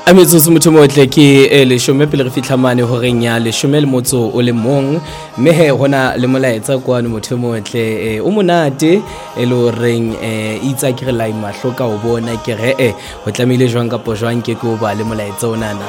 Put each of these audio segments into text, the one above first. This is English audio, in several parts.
a metsotso motho motle ke leshome pele re fihla mane horeng ya leshome le motso o le mong mme he hona le molaetsa kwano motho motle o monate e le horeng itsa ke re lai mahlo ka o bona ke re ho tlamile jwang ka pojwang ke go ba le molaetsa onana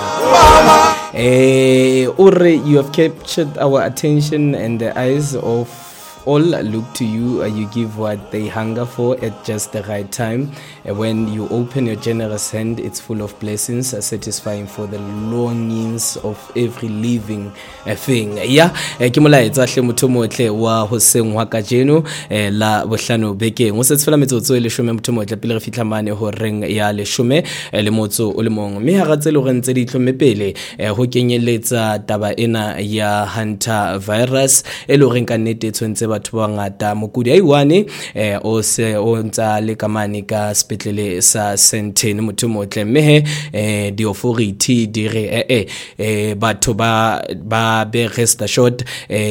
o re you have captured our attention and the eyes of all look to you. You give what they hunger for at just the right time. When you open your generous hand, it's full of blessings, satisfying for the longings of every living thing. Yeah, ke molaetsa hle motho motle wa hoseng wa kajeno la bohlano beke. Mo setsi fela metsotso le shome motho motle pele re fihla mane ho reng ya le shome le motso o le mong. Me ha ratse le re ntse di tlhomme pele ho kenyeletsa taba ena ya Hunter virus e le reng ka nnete tshwentse batho ba ngata mokudi a iwane o se o ntsa le kamane ka sepetlele sa Senten motho motle mme di authority di re batho ba be rest assured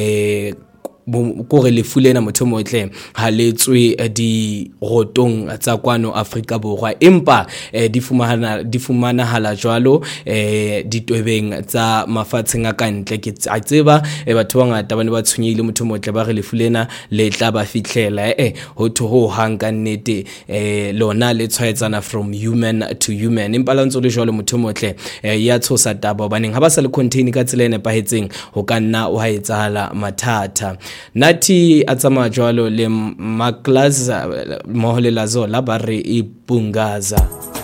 kore le fulena motho motle ha letswe di rotong tsa kwano Afrika Borwa empa di fumana hala jwalo ditwebeng tsa mafatsheng a kantle ke a tseba batho ba ngata ba ne ba tshwenyile motho motle ba re le fulena le tla ba fihlela ho to ho hanga nnete lona le tshwaetsana from human to human empa la ntse le jwalo motho motle ya tshosa taba baneng ha ba sa le contain ka tsela ene pahetseng ho kanna o ha etsahala mathata Nati atsama jwalo le Maklas moholela zola ba re ipungaza